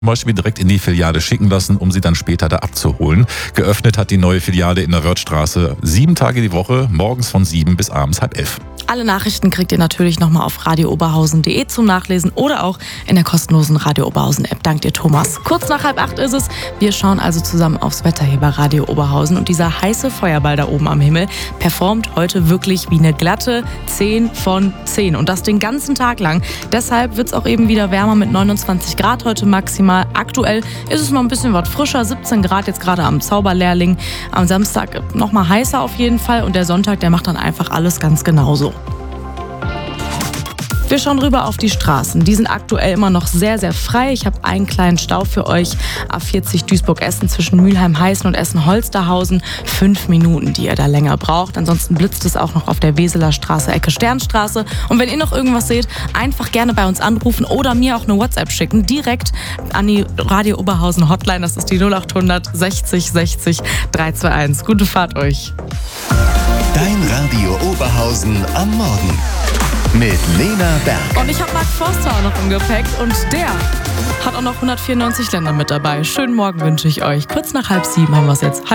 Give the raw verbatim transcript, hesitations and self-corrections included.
Zum Beispiel direkt in die Filiale schicken lassen, um sie dann später da abzuholen. Geöffnet hat die neue Filiale in der Wörthstraße sieben Tage die Woche, morgens von sieben bis abends halb elf. Alle Nachrichten kriegt ihr natürlich nochmal auf radio oberhausen punkt de zum Nachlesen oder auch in der kostenlosen Radio Oberhausen App. Dank dir, Thomas. Kurz nach halb acht ist es. Wir schauen also zusammen aufs Wetter hier bei Radio Oberhausen. Und dieser heiße Feuerball da oben am Himmel performt heute wirklich wie eine glatte zehn von zehn. Und das den ganzen Tag lang. Deshalb wird es auch eben wieder wärmer mit neunundzwanzig Grad heute maximal. Aktuell ist es noch ein bisschen was frischer, siebzehn Grad jetzt gerade am Zauberlehrling. Am Samstag noch mal heißer auf jeden Fall und der Sonntag, der macht dann einfach alles ganz genauso. Wir schauen rüber auf die Straßen. Die sind aktuell immer noch sehr, sehr frei. Ich habe einen kleinen Stau für euch. A vierzig Duisburg-Essen zwischen Mülheim-Heißen und Essen-Holsterhausen. Fünf Minuten, die ihr da länger braucht. Ansonsten blitzt es auch noch auf der Weseler Straße, Ecke Sternstraße. Und wenn ihr noch irgendwas seht, einfach gerne bei uns anrufen oder mir auch eine WhatsApp schicken. Direkt an die Radio Oberhausen Hotline. Das ist die null acht hundert sechzig sechzig dreihunderteinundzwanzig. Gute Fahrt euch. Dein Radio Oberhausen am Morgen. Mit Lena Berg. Und ich habe Mark Forster auch noch im Gepäck und der hat auch noch hundertvierundneunzig Länder mit dabei. Schönen Morgen wünsche ich euch. Kurz nach halb sieben haben wir es jetzt.